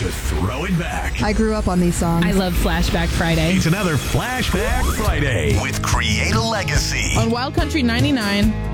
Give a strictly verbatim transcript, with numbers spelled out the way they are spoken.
to throw it back. I grew up on these songs. I love Flashback Friday. It's another Flashback Friday with Create a Legacy on Wild Country ninety-nine